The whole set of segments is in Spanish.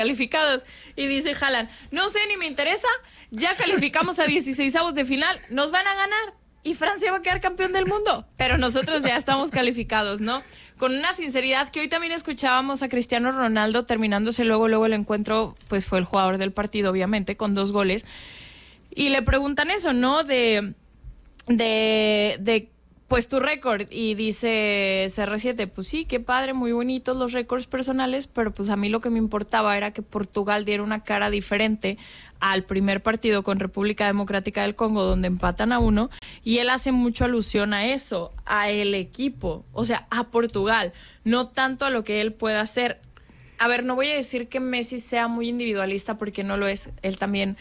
calificados. Y dice Haaland, no sé, ni me interesa, ya calificamos a 16avos de final, nos van a ganar y Francia va a quedar campeón del mundo, pero nosotros ya estamos calificados, ¿no? Con una sinceridad que hoy también escuchábamos a Cristiano Ronaldo terminándose luego el encuentro, pues fue el jugador del partido, obviamente, con 2 goles. Y le preguntan eso, ¿no? De pues tu récord, y dice CR7, pues sí, qué padre, muy bonitos los récords personales, pero pues a mí lo que me importaba era que Portugal diera una cara diferente al primer partido con República Democrática del Congo, donde empatan a 1, y él hace mucho alusión a eso, a el equipo, o sea, a Portugal, no tanto a lo que él pueda hacer. A ver, no voy a decir que Messi sea muy individualista, porque no lo es, él también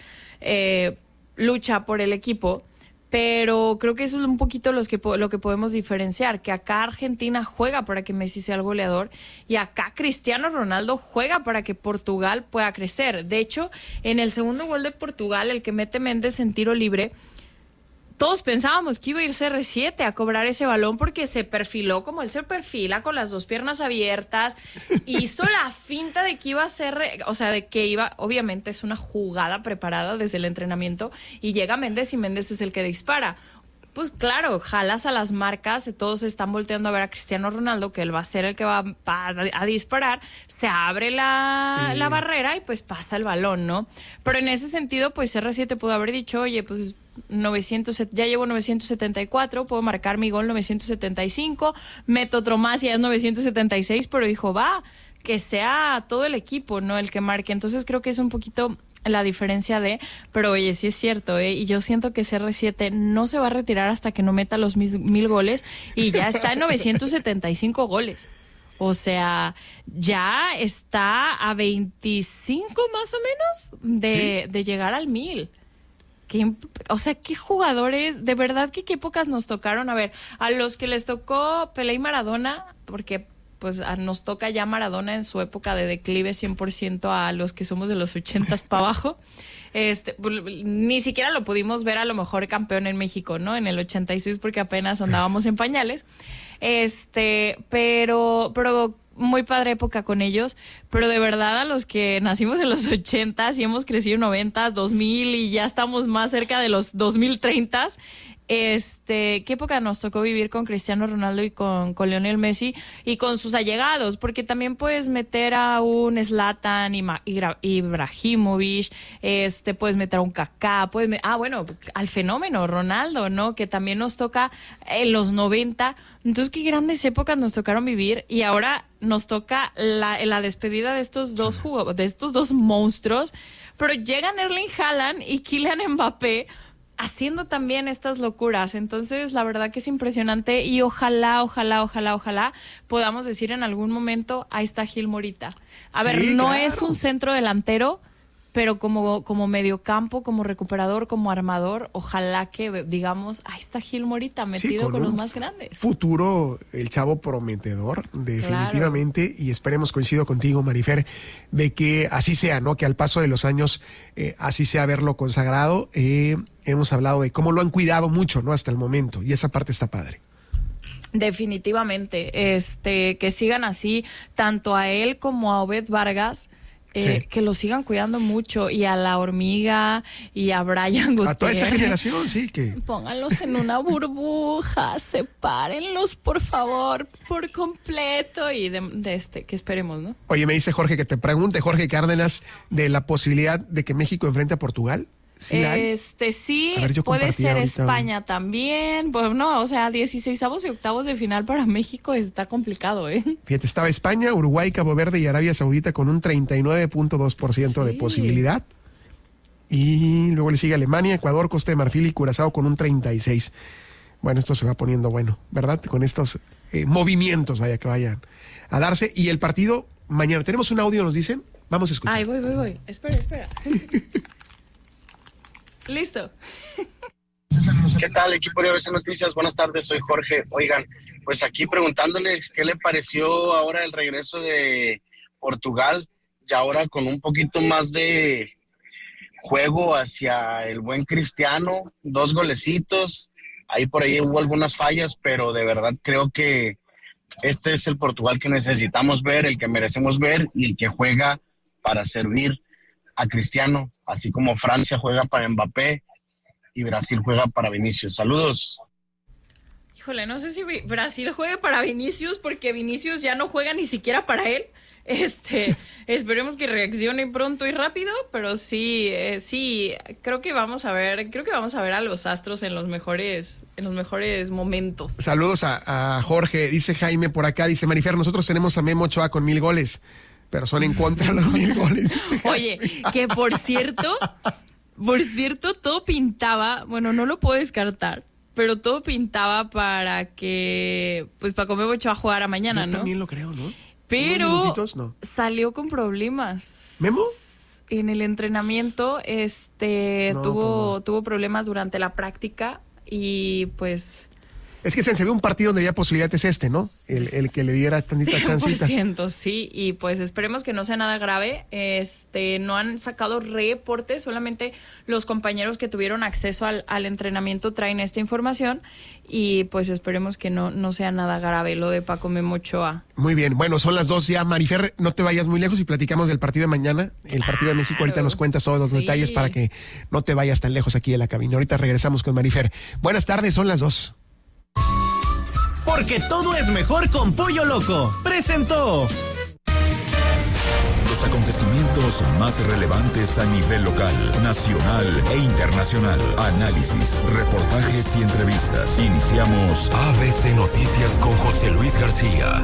lucha por el equipo, pero creo que eso es un poquito lo que podemos diferenciar, que acá Argentina juega para que Messi sea el goleador y acá Cristiano Ronaldo juega para que Portugal pueda crecer. De hecho, en el segundo gol de Portugal, el que mete Méndez en tiro libre, todos pensábamos que iba a ir CR7 a cobrar ese balón porque se perfiló como él se perfila, con las 2 piernas abiertas, hizo la finta de que iba a ser, o sea, de que iba, obviamente es una jugada preparada desde el entrenamiento, y llega Méndez y Méndez es el que dispara. Pues claro, jalas a las marcas, todos están volteando a ver a Cristiano Ronaldo, que él va a ser el que va a disparar, se abre la barrera y pues pasa el balón, ¿no? Pero en ese sentido, pues CR7 pudo haber dicho, oye, pues ya llevo 974, puedo marcar mi gol 975, meto otro más y ya es 976, pero dijo, va, que sea todo el equipo, ¿no? El que marque. Entonces creo que es un poquito la diferencia pero oye, sí es cierto, y yo siento que CR7 no se va a retirar hasta que no meta los 1000 goles, y ya está en 975 goles. O sea, ya está a 25 más o menos de llegar al 1000. O sea, qué jugadores, de verdad que qué épocas nos tocaron. A ver, a los que les tocó Pelé y Maradona, porque pues nos toca ya Maradona en su época de declive 100%, a los que somos de los 80s para abajo, ni siquiera lo pudimos ver a lo mejor campeón en México, ¿no? En el 86, porque apenas andábamos en pañales, pero muy padre época con ellos, pero de verdad a los que nacimos en los 80s y hemos crecido en 90s, 2000 y ya estamos más cerca de los 2030s, ¿qué época nos tocó vivir con Cristiano Ronaldo y con Lionel Messi y con sus allegados? Porque también puedes meter a un Zlatan, Ibrahimovic, puedes meter a un Kaká, bueno, al fenómeno Ronaldo, ¿no? Que también nos toca en los 90. Entonces, qué grandes épocas nos tocaron vivir, y ahora nos toca la despedida de estos dos monstruos, pero llegan Erling Haaland y Kylian Mbappé haciendo también estas locuras. Entonces, la verdad que es impresionante, y ojalá podamos decir en algún momento, ahí está Gil Morita. A ver, no claro, es un centro delantero, pero como mediocampo, como recuperador, como armador, ojalá que digamos, ahí está Gil Morita metido con los más grandes. Futuro, el chavo prometedor, definitivamente, claro. Y esperemos, coincido contigo, Marifer, de que así sea, ¿no? Que al paso de los años así sea verlo consagrado. Hemos hablado de cómo lo han cuidado mucho, ¿no? Hasta el momento, y esa parte está padre. Definitivamente, que sigan así, tanto a él como a Obed Vargas, sí, que lo sigan cuidando mucho, y a la Hormiga y a Brian Gutiérrez. A toda esa generación, sí, que pónganlos en una burbuja, sepárenlos por favor, por completo, y que esperemos, ¿no? Oye, me dice Jorge que te pregunte, Jorge Cárdenas, de la posibilidad de que México enfrente a Portugal. ¿Sí sí, puede ser ahorita España también. Pues no, o sea, 16avos y octavos de final para México está complicado, Fíjate, estaba España, Uruguay, Cabo Verde y Arabia Saudita con un 39.2% de posibilidad. Y luego le sigue Alemania, Ecuador, Costa de Marfil y Curazao con un 36%. Bueno, esto se va poniendo bueno, ¿verdad? Con estos movimientos, vaya, que vayan a darse. Y el partido, mañana, tenemos un audio, nos dicen. Vamos a escuchar. Ay, voy. Espera. Listo. ¿Qué tal, equipo de ABC Noticias? Buenas tardes, soy Jorge. Oigan, pues aquí preguntándoles qué le pareció ahora el regreso de Portugal, y ahora con un poquito más de juego hacia el buen Cristiano, 2 golecitos, ahí por ahí hubo algunas fallas, pero de verdad creo que este es el Portugal que necesitamos ver, el que merecemos ver, y el que juega para servir a Cristiano, así como Francia juega para Mbappé y Brasil juega para Vinicius. Saludos. Híjole, no sé si Brasil juegue para Vinicius, porque Vinicius ya no juega ni siquiera para él. Esperemos que reaccione pronto y rápido, pero sí, creo que vamos a ver a los astros en los mejores momentos. Saludos a Jorge, dice Jaime por acá, dice Marifer, nosotros tenemos a Memo Ochoa con 1000 goles, pero son en contra de los 1000 goles. Oye, que por cierto, todo pintaba, bueno, no lo puedo descartar, pero todo pintaba para que, pues, Paco Memo Ochoa jugara mañana, ¿no? Yo también lo creo, ¿no? Pero salió con problemas. ¿Memo? En el entrenamiento, tuvo problemas durante la práctica y pues... Es que se ve un partido donde había posibilidades ¿no? El que le diera tantita chancita. 100%, sí, y pues esperemos que no sea nada grave. No han sacado reportes, solamente los compañeros que tuvieron acceso al entrenamiento traen esta información y pues esperemos que no sea nada grave lo de Paco Memo Ochoa. Muy bien, bueno, son las 2 ya, Marifer, no te vayas muy lejos y platicamos del partido de mañana, el partido de México, ahorita nos cuentas todos los detalles para que no te vayas tan lejos aquí en la cabina. Ahorita regresamos con Marifer. Buenas tardes, son las 2. Porque todo es mejor con Pollo Loco. Presentó los acontecimientos más relevantes a nivel local, nacional e internacional. Análisis, reportajes y entrevistas. Iniciamos ABC Noticias con José Luis García.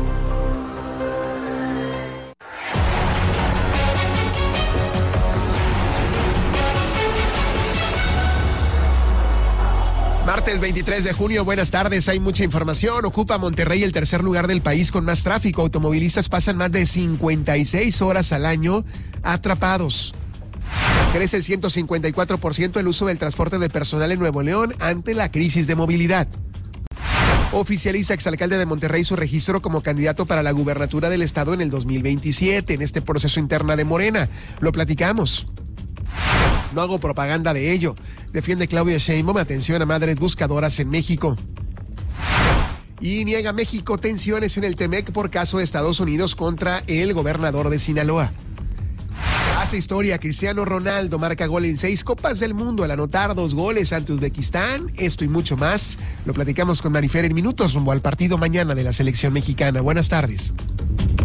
Martes 23 de junio, buenas tardes, hay mucha información. Ocupa Monterrey el tercer lugar del país con más tráfico. Automovilistas pasan más de 56 horas al año atrapados. Crece el 154% el uso del transporte de personal en Nuevo León ante la crisis de movilidad. Oficializa exalcalde de Monterrey su registro como candidato para la gubernatura del estado en el 2027, en este proceso interna de Morena. Lo platicamos. No hago propaganda de ello. Defiende Claudia Sheinbaum atención a madres buscadoras en México. Y niega México tensiones en el TEMEC por caso de Estados Unidos contra el gobernador de Sinaloa. Hace historia, Cristiano Ronaldo marca gol en 6 Copas del Mundo al anotar 2 goles ante Uzbekistán. Esto y mucho más lo platicamos con Marifer en minutos rumbo al partido mañana de la selección mexicana. Buenas tardes.